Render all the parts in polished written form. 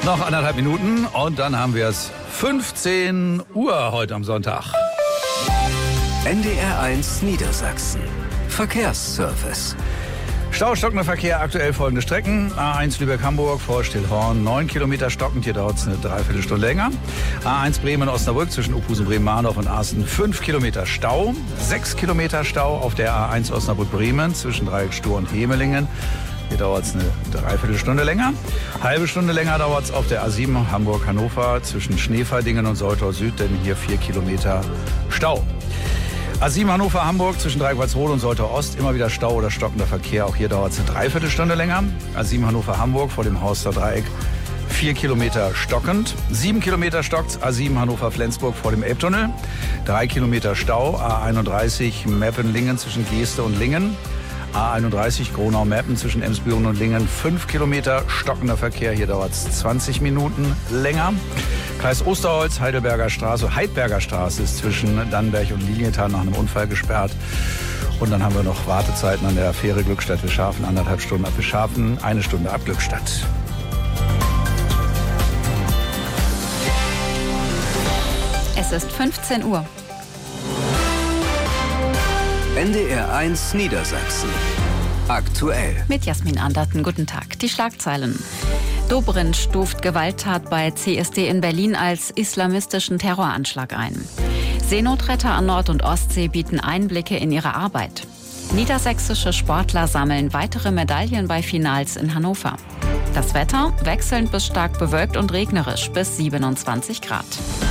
Noch 1,5 Minuten und dann haben wir es 15 Uhr heute am Sonntag. NDR1 Niedersachsen. Verkehrsservice. Stockender Verkehr, aktuell folgende Strecken. A1 Lübeck-Hamburg vor Stillhorn, 9 Kilometer stockend, hier dauert es eine Dreiviertelstunde länger. A1 Bremen-Osnabrück zwischen Opusen-Bremen-Mahndorf und Aaßen, 5 Kilometer Stau. 6 Kilometer Stau auf der A1 Osnabrück-Bremen zwischen Dreieck-Stur und Hemelingen. Hier dauert es eine Dreiviertelstunde länger. Halbe Stunde länger dauert es auf der A7 Hamburg-Hannover zwischen Schneeferdingen und Soltau Süd, denn hier 4 Kilometer Stau. A7 Hannover-Hamburg zwischen Dreieckholzrode und Soltau Ost, immer wieder Stau oder stockender Verkehr. Auch hier dauert es eine Dreiviertelstunde länger. A7 Hannover-Hamburg vor dem Horster Dreieck, 4 Kilometer stockend. 7 Kilometer stockt A7 Hannover-Flensburg vor dem Elbtunnel. 3 Kilometer Stau. A31 Meppen-Lingen zwischen Geeste und Lingen. A31 Gronau-Meppen zwischen Emsbüren und Lingen, 5 Kilometer stockender Verkehr. Hier dauert es 20 Minuten länger. Kreis Osterholz, Heidberger Straße ist zwischen Dannenberg und Lilienthal nach einem Unfall gesperrt. Und dann haben wir noch Wartezeiten an der Fähre Glückstadt-Wischhafen, 1,5 Stunden ab Wischhafen, 1 Stunde ab Glückstadt. Es ist 15 Uhr. NDR1 Niedersachsen. Aktuell. Mit Jasmin Anderten, guten Tag. Die Schlagzeilen. Dobrindt stuft Gewalttat bei CSD in Berlin als islamistischen Terroranschlag ein. Seenotretter an Nord- und Ostsee bieten Einblicke in ihre Arbeit. Niedersächsische Sportler sammeln weitere Medaillen bei Finals in Hannover. Das Wetter wechselnd bis stark bewölkt und regnerisch bis 27 Grad.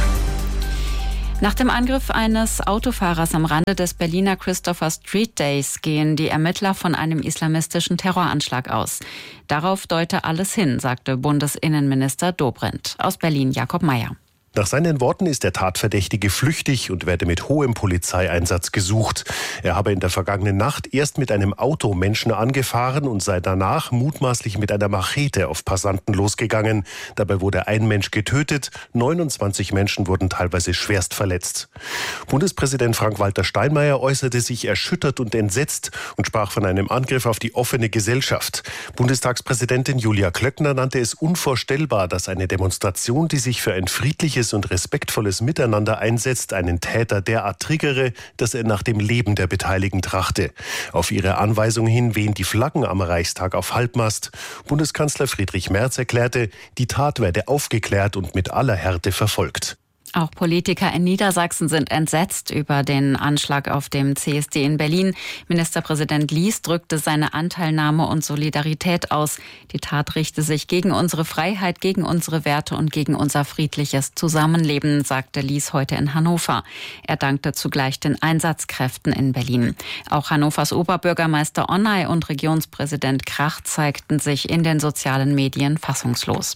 Nach dem Angriff eines Autofahrers am Rande des Berliner Christopher Street Days gehen die Ermittler von einem islamistischen Terroranschlag aus. Darauf deute alles hin, sagte Bundesinnenminister Dobrindt. Aus Berlin Jakob Mayer. Nach seinen Worten ist der Tatverdächtige flüchtig und werde mit hohem Polizeieinsatz gesucht. Er habe in der vergangenen Nacht erst mit einem Auto Menschen angefahren und sei danach mutmaßlich mit einer Machete auf Passanten losgegangen. Dabei wurde ein Mensch getötet, 29 Menschen wurden teilweise schwerst verletzt. Bundespräsident Frank-Walter Steinmeier äußerte sich erschüttert und entsetzt und sprach von einem Angriff auf die offene Gesellschaft. Bundestagspräsidentin Julia Klöckner nannte es unvorstellbar, dass eine Demonstration, die sich für ein friedliches und respektvolles Miteinander einsetzt, einen Täter derart triggere, dass er nach dem Leben der Beteiligten trachte. Auf ihre Anweisung hin wehen die Flaggen am Reichstag auf Halbmast. Bundeskanzler Friedrich Merz erklärte, die Tat werde aufgeklärt und mit aller Härte verfolgt. Auch Politiker in Niedersachsen sind entsetzt über den Anschlag auf dem CSD in Berlin. Ministerpräsident Lies drückte seine Anteilnahme und Solidarität aus. Die Tat richte sich gegen unsere Freiheit, gegen unsere Werte und gegen unser friedliches Zusammenleben, sagte Lies heute in Hannover. Er dankte zugleich den Einsatzkräften in Berlin. Auch Hannovers Oberbürgermeister Onay und Regionspräsident Krach zeigten sich in den sozialen Medien fassungslos.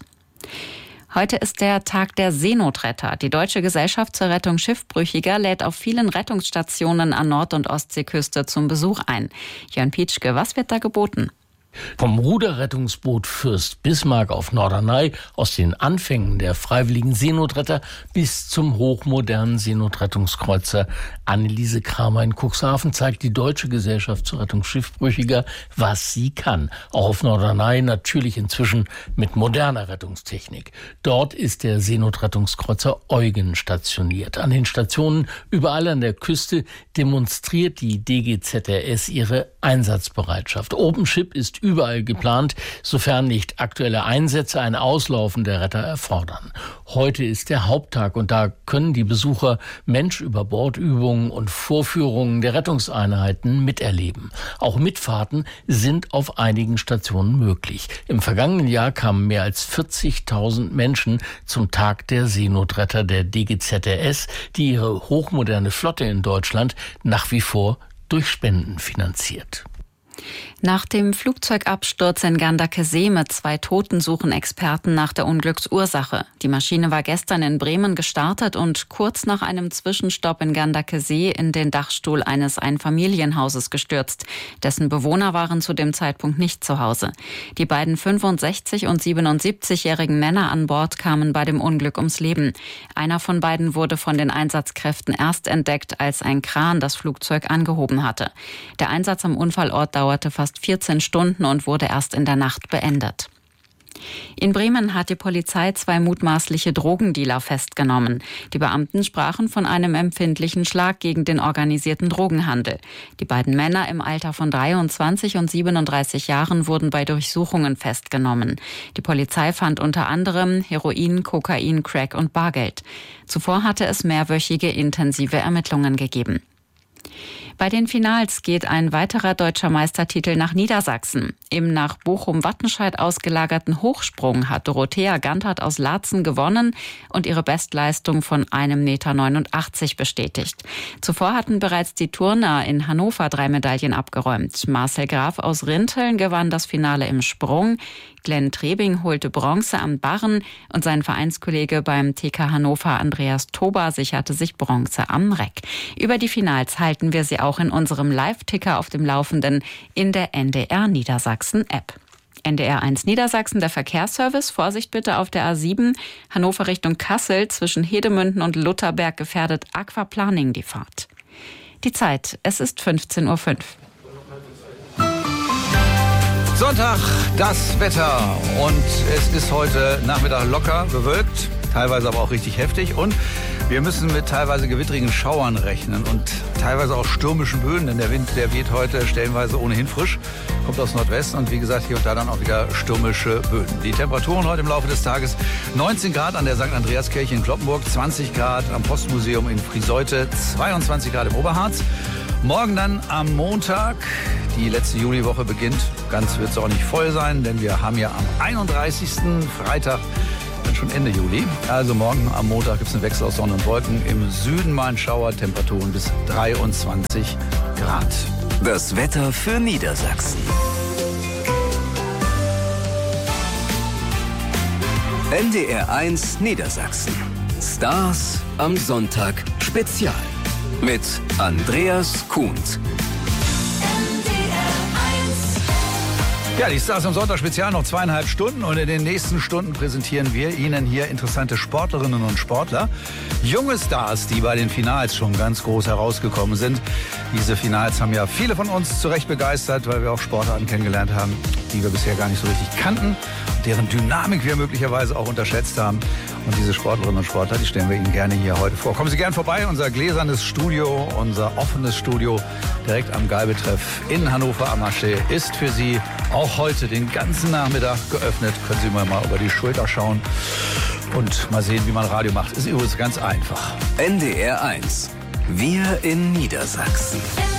Heute ist der Tag der Seenotretter. Die Deutsche Gesellschaft zur Rettung Schiffbrüchiger lädt auf vielen Rettungsstationen an Nord- und Ostseeküste zum Besuch ein. Jörn Pietschke, was wird da geboten? Vom Ruderrettungsboot Fürst Bismarck auf Norderney, aus den Anfängen der freiwilligen Seenotretter bis zum hochmodernen Seenotrettungskreuzer Anneliese Kramer in Cuxhaven zeigt die Deutsche Gesellschaft zur Rettung Schiffbrüchiger, was sie kann. Auch auf Norderney natürlich inzwischen mit moderner Rettungstechnik. Dort ist der Seenotrettungskreuzer Eugen stationiert. An den Stationen überall an der Küste demonstriert die DGZRS ihre Einsatzbereitschaft. OpenShip ist überall geplant, sofern nicht aktuelle Einsätze ein Auslaufen der Retter erfordern. Heute ist der Haupttag und da können die Besucher Mensch-über-Bord-Übungen und Vorführungen der Rettungseinheiten miterleben. Auch Mitfahrten sind auf einigen Stationen möglich. Im vergangenen Jahr kamen mehr als 40.000 Menschen zum Tag der Seenotretter der DGZRS, die ihre hochmoderne Flotte in Deutschland nach wie vor durch Spenden finanziert. Nach dem Flugzeugabsturz in Gandakesee mit 2 Toten suchen Experten nach der Unglücksursache. Die Maschine war gestern in Bremen gestartet und kurz nach einem Zwischenstopp in Gandakesee in den Dachstuhl eines Einfamilienhauses gestürzt. Dessen Bewohner waren zu dem Zeitpunkt nicht zu Hause. Die beiden 65- und 77-jährigen Männer an Bord kamen bei dem Unglück ums Leben. Einer von beiden wurde von den Einsatzkräften erst entdeckt, als ein Kran das Flugzeug angehoben hatte. Der Einsatz am Unfallort dauerte fast 14 Stunden und wurde erst in der Nacht beendet. In Bremen hat die Polizei 2 mutmaßliche Drogendealer festgenommen. Die Beamten sprachen von einem empfindlichen Schlag gegen den organisierten Drogenhandel. Die beiden Männer im Alter von 23 und 37 Jahren wurden bei Durchsuchungen festgenommen. Die Polizei fand unter anderem Heroin, Kokain, Crack und Bargeld. Zuvor hatte es mehrwöchige intensive Ermittlungen gegeben. Bei den Finals geht ein weiterer deutscher Meistertitel nach Niedersachsen. Im nach Bochum-Wattenscheid ausgelagerten Hochsprung hat Dorothea Gantert aus Laatzen gewonnen und ihre Bestleistung von 1,89 Meter bestätigt. Zuvor hatten bereits die Turner in Hannover 3 Medaillen abgeräumt. Marcel Graf aus Rinteln gewann das Finale im Sprung. Glenn Trebing holte Bronze am Barren und sein Vereinskollege beim TK Hannover Andreas Toba sicherte sich Bronze am Reck. Über die Finals halten wir Sie auch in unserem Live-Ticker auf dem Laufenden in der NDR Niedersachsen App. NDR 1 Niedersachsen, der Verkehrsservice. Vorsicht bitte auf der A7 Hannover Richtung Kassel zwischen Hedemünden und Lutherberg gefährdet Aquaplaning die Fahrt. Die Zeit, es ist 15:05 Uhr. Sonntag, das Wetter. Und es ist heute Nachmittag locker bewölkt, teilweise aber auch richtig heftig. Und wir müssen mit teilweise gewittrigen Schauern rechnen und teilweise auch stürmischen Böen, denn der Wind, der weht heute stellenweise ohnehin frisch, kommt aus Nordwesten und wie gesagt hier und da dann auch wieder stürmische Böen. Die Temperaturen heute im Laufe des Tages: 19 Grad an der St. Andreaskirche in Cloppenburg, 20 Grad am Postmuseum in Frieseute, 22 Grad im Oberharz. Morgen dann am Montag, die letzte Juliwoche beginnt. Ganz wird es auch nicht voll sein, denn wir haben ja am 31. Freitag dann schon Ende Juli. Also morgen am Montag gibt es einen Wechsel aus Sonne und Wolken. Im Süden mal ein Schauer, Temperaturen bis 23 Grad. Das Wetter für Niedersachsen. NDR 1 Niedersachsen. Stars am Sonntag Spezial. Mit Andreas Kuhnt. Ja, die Stars am Sonntag Spezial noch 2,5 Stunden und in den nächsten Stunden präsentieren wir Ihnen hier interessante Sportlerinnen und Sportler. Junge Stars, die bei den Finals schon ganz groß herausgekommen sind. Diese Finals haben ja viele von uns zu Recht begeistert, weil wir auch Sportarten kennengelernt haben, die wir bisher gar nicht so richtig kannten, deren Dynamik wir möglicherweise auch unterschätzt haben. Und diese Sportlerinnen und Sportler, die stellen wir Ihnen gerne hier heute vor. Kommen Sie gern vorbei, unser gläsernes Studio, unser offenes Studio direkt am Geibetreff in Hannover am Marché ist für Sie auch heute den ganzen Nachmittag geöffnet. Können Sie mal über die Schulter schauen und mal sehen, wie man Radio macht. Ist übrigens ganz einfach. NDR 1. Wir in Niedersachsen.